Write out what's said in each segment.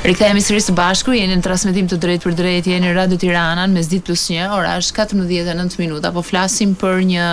Rikthehemi sërish së bashku, jeni në transmetim të drejtë për drejtë, jeni në Radio Tirana në Mesditë +1, ora është 14:09 minuta, po flasim për një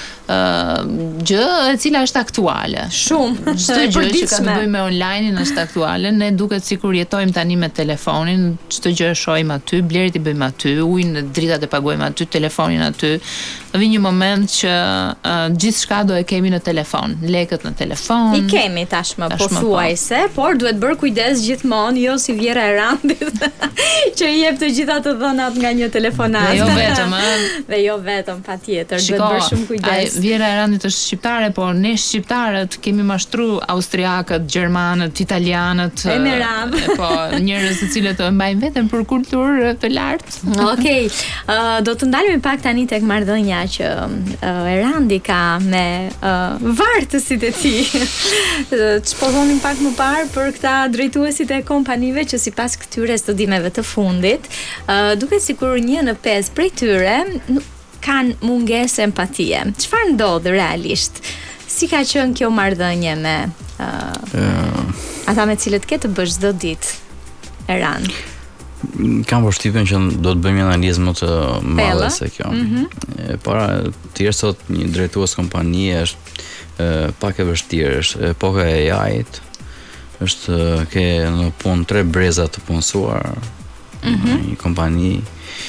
gjë e cila është aktuale. Shumë. Çdo gjë që ka të bëjë me online-in është aktuale. Ne duket sikur jetojmë tani me telefonin, çdo gjë e shohim aty, blerit i bëjmë aty, ujin, dritat e paguajmë aty, telefonin aty. Vi një moment që gjithçka do e kemi në telefon, lekët në telefon. I kemi tashmë pothuajse, por duhet bërë kujdes gjithmonë, jo si Vjera e Randit, që i jep të gjitha të dhënat nga një telefonat. Dhe jo vetëm, Dhe jo vetëm, patjetër, duhet bërë shumë kujdes. Vjera e Randit është shqiptare, por ne shqiptarët kemi mashtru austriakët, gjermanët, italianët, e me radhë. Po, njerëz të cilët të mbajnë veten për kulturë të lartë. Okej, do të ndalemi pak tani tek marrëdhënia që Erandi ka me vartësit e tij. Ç'po thonim pak më parë për këta drejtuesit e kompanive që sipas këtyre studimeve të fundit, duket sikur 1 në 5 prej tyre kanë mungesë empatie. Çfarë ndodh realisht? Si ka qenë kjo marrëdhënie me ata me cilët ke të bësh çdo ditë, Erand? Kam përshtypjen që do të bëjmë një analizë më të madhe se kjo. Para tjerë sot një drejtues kompanie është pak e vështirë, është epoka e AI-t, është ke në punë 3 breza të punësuar, një kompani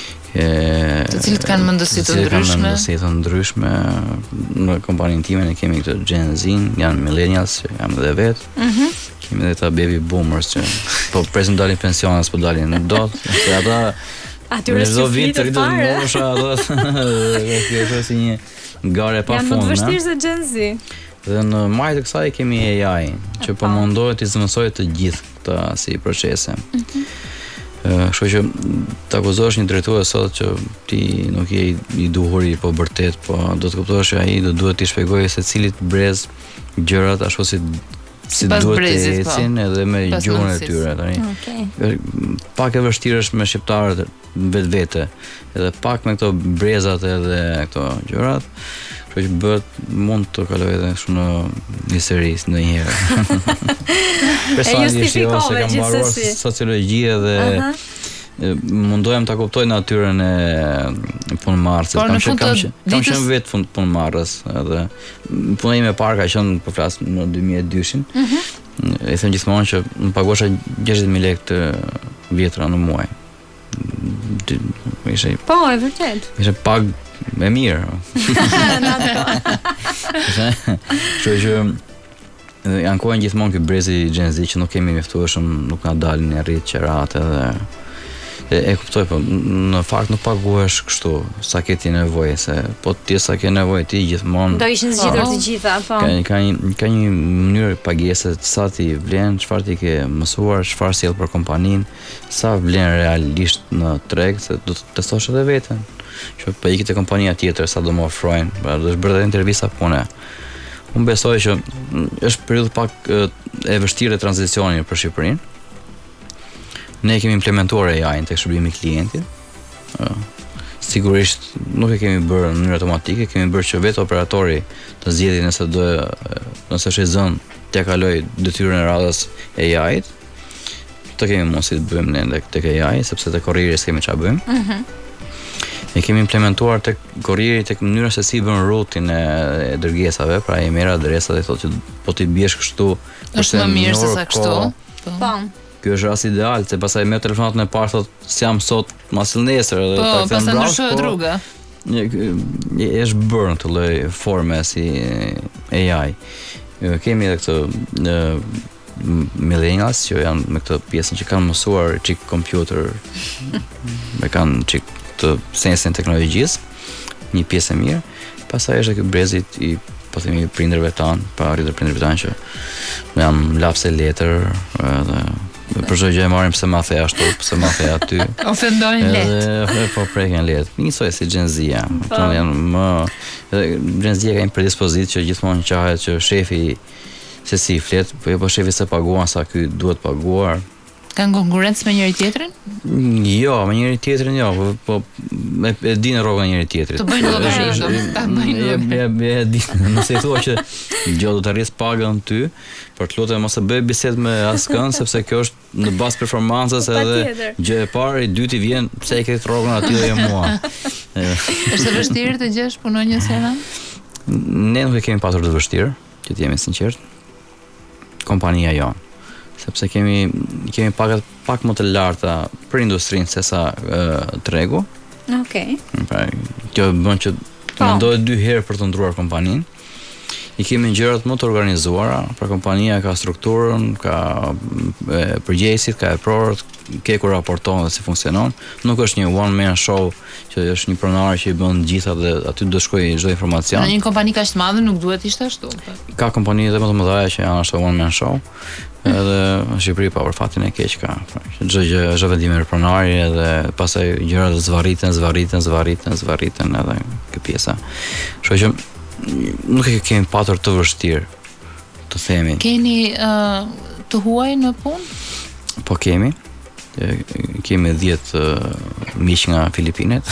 të cilët kanë mendësi të ndryshme. Në kompaninë time ne kemi këtë Gen Z, janë millennials, që jam edhe vetë. Kemi edhe ta baby boomers që po presim dalin pensione, s'po dalin në dot, se ata atyre si vit rritet mosha, kjo është si një gare pa fund. Janë më të vështirë se Gen Z. Dhe në majtë të kësaj kemi AI, që po mundohet të zëvendësojë të gjithë këta si procese. Kështu që të akuzosh një drejtues sot që ti nuk je i duhur, po vërtet, po do të kuptosh që ai do duhet t'i shpjegojë se cilit brez gjërat ashtu si duhet të ecin edhe me gjuhën e tyre tani. Pak e vështirë është me shqiptarët vetvete, edhe pak me këto brezat edhe këto gjërat. Kështu që bëhet mund të kaloj edhe shumë në histori ndonjëherë. Personalisht ose kam mbaruar sociologji edhe mundohem ta kuptoj natyrën e punëmarrësit. Kam qenë vetë punëmarrës, edhe puna ime e parë ka qenë po flas në 2002-shin. E them gjithmonë që më paguasha 60.000 lekë të vjetra në muaj. Po, e vërtet. Ishte pag e mirë. Kështu që janë kohën gjithmonë ky brezi Gen Z që nuk kemi mjaftueshëm, nuk na dalin në rrit qeratë dhe e kuptoj, po në fakt nuk paguhesh kështu sa ke ti nevojë, se po ti sa ke nevojë ti gjithmonë do ishin zgjitur të gjitha, po. Ka një mënyrë pagese, sa ti vlen, çfarë ti ke mësuar, çfarë sjell për kompaninë, sa vlen realisht në treg, se do të testosh edhe veten. Që po ikit te kompania tjetër sa do më ofrojnë, pra do të bëj edhe intervista pune. Unë besoj që është periudhë pak e vështirë e tranzicionit për Shqipërinë. Ne kemi implementuar AI-n tek shërbimi i klientit. Sigurisht nuk e kemi bërë në mënyrë automatike, kemi bërë që vetë operatori të zgjedhë nëse është i zënë t'ia kaloj detyrën e radhës AI-t. Të kemi mundësi të bëjmë ne tek AI, sepse te korriri s'kemi çfarë bëjmë. Ne kemi implementuar tek korriri tek mënyra se si bën rutin e dërgesave, pra i merr adresat dhe thotë që po ti biesh kështu, është më mirë se sa kështu. Po. Ky është rasti ideal, se pastaj me telefonatën e parë thotë s'jam sot, mas nesër edhe ta them pastaj ndryshohet rruga. Është bërë në këtë lloj forme si AI. Kemi edhe këtë millennials që janë me këtë pjesën që kanë mësuar çik computer, me kanë çik të sensin teknologjisë, një pjesë e mirë. Pastaj është ky brezit i po themi prindërve tan, pa arritur prindërve tan që jam lapse letër edhe për çdo gjë e marrim pse ma the ashtu, pse ma the aty. Ofendojnë lehtë. Po preken lehtë. Njësoj si Gen Z-ja. Janë më Gen Z-ja ka një predispozitë që gjithmonë qahet që shefi se si flet, po jo po shefi se paguan sa ky duhet paguar. Kanë konkurrencë me njëri tjetrin? Jo, me njëri tjetrin jo, po e dinë rrogën e njëri tjetrit. Të bëjnë llogari. Nëse i thua që gjë do të arrijë pagën ty, për të lutem mos e bëj bisedë me askën sepse kjo është në bazë performancës edhe gjë e parë, i dyti vjen pse e ke rrogën aty dhe jo mua. Është vështirë të gjesh punonjës era? Ne nuk e kemi pasur të vështirë, që të jemi sinqert. Kompania jo. Sepse kemi pagat pak më të larta për industrinë se sa tregu. Okej. Kjo bën që mendohet 2 herë për të ndruar kompaninë. I kemi gjërat më të organizuara, pra kompania ka strukturën, ka përgjegjësit, ka veprorët, ke ku raporton dhe si funksionon. Nuk është një one man show që është një pronar që i bën gjitha dhe aty do shkojë çdo informacion. Në një kompani kaq të madhe nuk duhet ishte ashtu. Ka kompani edhe më të mëdha që janë ashtu one man show. Edhe në Shqipëri pa për fatin e keq ka. Çdo gjë është vendim i pronari edhe pastaj gjërat zvarriten edhe kjo pjesa. Kështu që nuk e kemi patur të vështirë, të themi. Keni të huaj në punë? Po kemi. Kemi 10 miq nga Filipinet.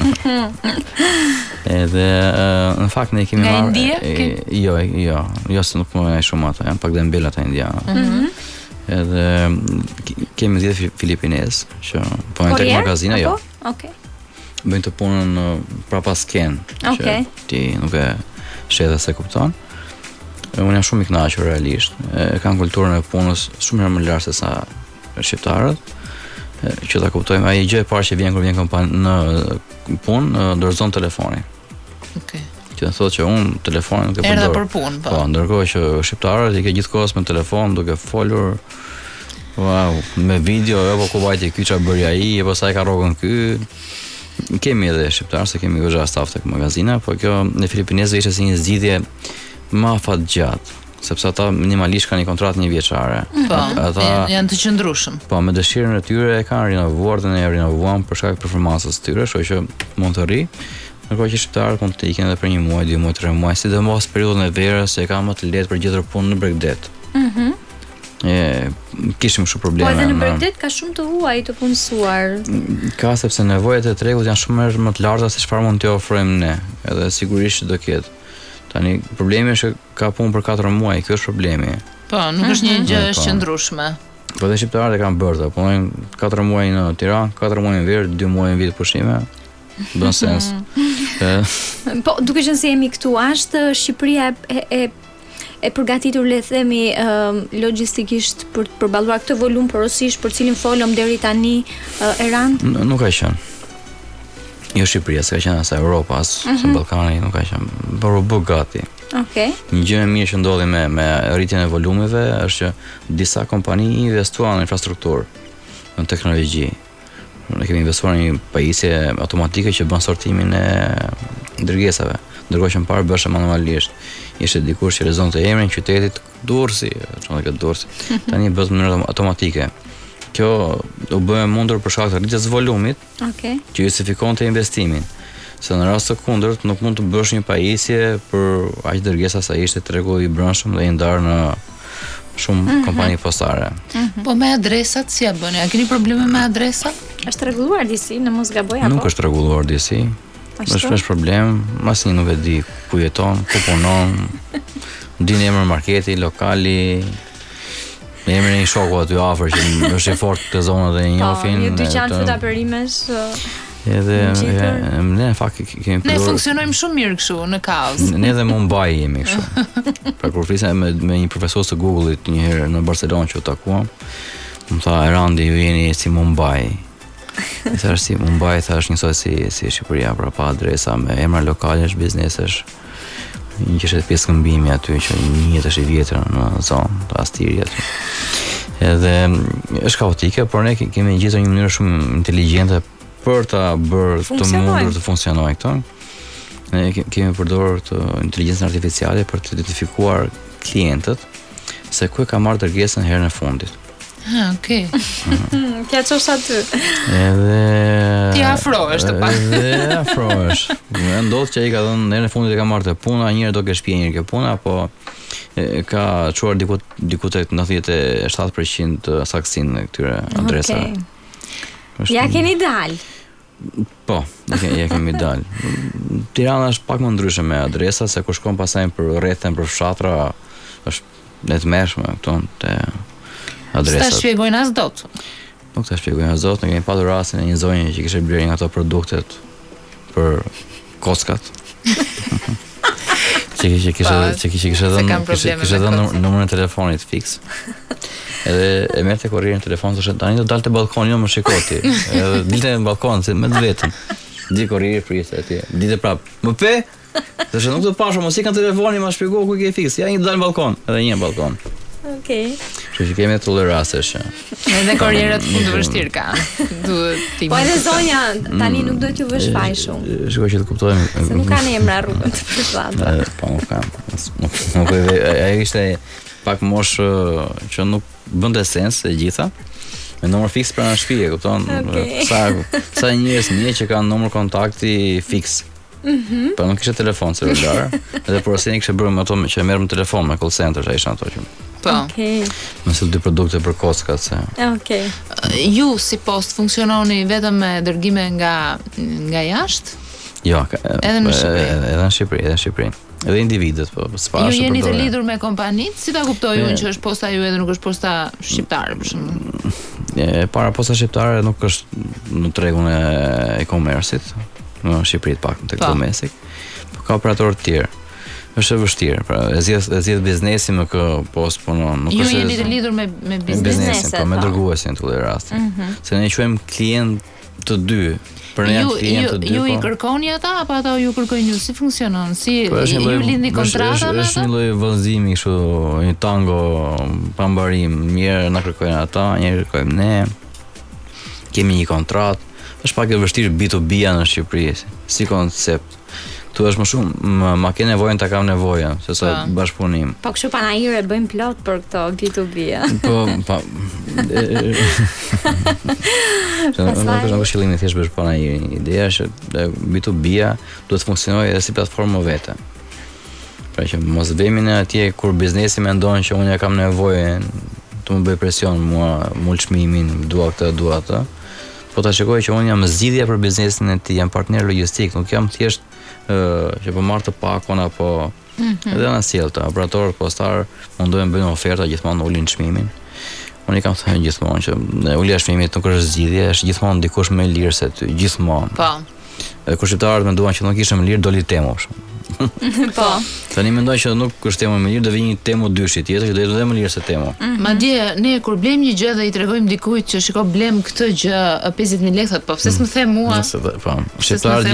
Edhe në fakt ne kemi marrë jo se nuk punojnë shumë ata, janë pak dembela ata indianë. Edhe kemi 10 filipinez që punojnë tek magazina, jo. Okej. Bëjnë të punën prapa sken, që ti nuk e sheh se kupton. Unë jam shumë i kënaqur realisht. Kanë kulturën e punës shumë më lart se sa shqiptarët. Që ta kuptojmë, ai gjë e parë që vjen kur vjen kompani në punë, dorëzon telefonin. Okej. Që thotë që unë telefonin nuk e përdor. Erdha për punë, po. Po, ndërkohë që shqiptarët i ke gjithkohës me telefon duke folur. Wow, me video, apo ku vajti ky çfarë bëri ai, apo sa e ka rrogën ky. Kemi edhe shqiptarë, se kemi goxha staf tek magazina, po kjo në filipinezëve ishte si një zgjidhje më afatgjatë. Sepse ata minimalisht kanë një kontratë 1 vjeçare. Po, janë të qëndrueshëm. Po, me dëshirën e tyre e kanë rinovuar dhe ne e rinovuam për shkak të performancës së tyre, kështu që mund të rri. Ndërkohë që shqiptarët mund të ikin edhe për 1 muaj, 2 muaj, 3 muaj, sidomos periudhën e verës se ka më të lehtë për gjetur punë në Bregdet. Kishim shumë probleme. Po edhe në Bregdet ka shumë të huaj të punësuar. Ka, sepse nevojat e tregut janë shumë më të larta se çfarë mund t'i ofrojmë ne, edhe sigurisht do ketë. Tani problemi është që ka punë për 4 muaj, kjo është problemi. Po, nuk është një gjë e qëndrueshme. Po dhe shqiptarët e kanë bërë, punojnë 4 muaj në Tiranë, 4 muaj në verë, 2 muaj në vit pushime. Bën sens. Po, duke qenë se jemi këtu, është Shqipëria e përgatitur, le të themi, logjistikisht për të përballuar këtë volum porosish për cilin folëm deri tani Eran? Nuk ka qenë. Jo Shqipëria, s'ka qenë as Europa, as Ballkani, nuk ka qenë, por u bë gati. Okej. Një gjë e mirë që ndodhi me rritjen e volumeve është që disa kompani investuan në infrastrukturë, në teknologji. Ne kemi investuar në një pajisje automatike që bën sortimin e dërgesave. Ndërkohë që më parë bëshe manualisht. Ishte dikush që lexonte emrin e qytetit Durrësi, çon këtë Durrësi. Tani bëhet në mënyrë automatike. Kjo u bë e mundur për shkak të rritjes volumit. Okej. Që justifikonte investimin. Se në rast të kundërt nuk mund të bësh një pajisje për aq dërgesa sa ishte tregu i brendshëm dhe i ndarë në shumë kompani postare. Po me adresat si ja bëni? A keni probleme me adresat? Është rregulluar disi, në mos gaboj apo? Nuk është rregulluar disi. Është problem, asnjë nuk e di ku jeton, ku punon. Din emrin marketi, lokali. Me emrin e një shoku aty afër që është i fortë këtë zonë dhe e njohin. Një dyqan frutaperimesh. Edhe ne në fakt kemi Ne funksionojmë shumë mirë kështu në kaos. Ne edhe Mumbai jemi kështu. Pra kur flisem me një profesor të Google-it një herë në Barcelonë që u takuam, më tha Erandi ju jeni si Mumbai. Sa si Mumbai thash njësoj si Shqipëria, pra pa adresa, me emra lokalesh, biznesesh. Një që është pjesë këmbimi aty që njët është i vjetër në zonë të Astiri aty. Edhe është kaotike, por ne kemi gjetur një mënyrë shumë inteligjente për ta bërë të mundur të funksionojë këto. Ne kemi përdorur të inteligjencën artificiale për të identifikuar klientët se ku e ka marrë dërgesën herën e fundit. Okej. Kja qosh aty. Edhe ti afrohesh të pak. Edhe afrohesh. Ndodh që ai ka thënë herën e fundit e ka marrë të puna, njëherë do ke shpije, njëherë ke puna, po ka çuar diku tek 97% saksinë në këtyre adresave. Ja keni dal. Po, ja kemi dal. Tirana është pak më ndryshe me adresa, se kur shkon pasaj për rrethen, për fshatra, është ne të mërshme këto te adresat. S'ta shpjegojnë as dot. Nuk ta shpjegojnë as dot, ne kemi patur rastin e një zonje që kishte blerë nga ato produktet për kockat. që kishte dhënë numrin e telefonit fiks. Edhe e merrte kurrierin në telefon, thoshte tani do dalte balkoni, jo më shikoti. Edhe dilte në balkon me të vetën. Di kurrieri priste atje. Dilte prap. Më pe? Thoshte nuk do të pash, mos i kanë telefoni, më shpjegoj ku ke fiks. Ja, një dal në balkon, edhe një në balkon. Okej. Kështu që kemi të rastesh. Edhe kurrierët fund të vështirë kanë. Duhet ti. Po edhe zonja tani nuk do t'ju vësh faj shumë. Shikoj që të kuptojmë. Se nuk kanë emra rrugën të përshtatë. Po nuk kanë. Nuk ai ishte pak mosh që nuk bënte sens e gjitha. Me numër fiks pranë shtëpie, kupton? Sa njerëz që kanë numër kontakti fiks. Po nuk kishte telefon celular, edhe porosini kishte bërë me ato që e merrëm telefon me call center, ai ishin ato që. Po. Mëse dy produkte për kockat se. Okej. Ju si post funksiononi vetëm me dërgime nga jashtë? Jo, edhe në Shqipëri. Edhe në Shqipëri. Edhe individët, po s'pa. Ju jeni të lidhur me kompanitë? Si ta kuptoj unë që është posta ju edhe nuk është posta shqiptare për shembull? Para posta shqiptare nuk është në tregun e e-commerce-it. Në Shqipëri pak tek domestik. Po ka operatorë të tjerë. Është e vështirë, pra e zgjedh biznesin me kë post punon. Ju jeni të lidhur me biznesin, po me dërguesin në këtë rast. Se ne quajmë klient të dy. Për ne janë klient të dy. Ju i kërkoni ata apo ata ju kërkojnë ju? Si funksionon? Si ju lindni kontrata me ata? Është një lloj vallëzimi kështu, një tango pa mbarim. Njëherë na kërkojnë ata, njëherë kërkojmë ne. Kemi një kontratë. Është pak e vështirë B2B-a në Shqipëri, si koncept. Këtu është më shumë, ma ke nevojën ta kam nevojën, se sa bashkëpunim. Po kështu panajire bëjmë plot për këto B2B-a. Po, nuk është qëllimi thjesht bësh panajiri. Ideja është që B2B-a duhet të funksionojë edhe si platformë vete. Pra që mos vemi në atje kur biznesi mendon që unë ja kam nevojën të më bëj presion mua, mul çmimin, dua këtë, dua atë. Po ta shikoj që unë jam zgjidhja për biznesin e tij, jam partner logjistik, nuk jam thjesht që po marr të pakon apo edhe na sjell të operatorët postar mundojnë bëjnë oferta gjithmonë ulin çmimin. Unë i kam thënë gjithmonë që ulja e çmimit nuk është zgjidhje, është gjithmonë dikush më i lirë se ty, gjithmonë. Po. Kur shqiptarët menduan që nuk ishte më lirë, doli temo. Po. Tani mendoj që nuk është tema më lirë, do vi një temo dyshi tjetër që do jetë edhe më lirë se temo. Madje ne kur blejmë një gjë dhe i tregojmë dikujt që shiko blem këtë gjë 50.000 lekë, po pse s'më the mua? Po. Shqiptarët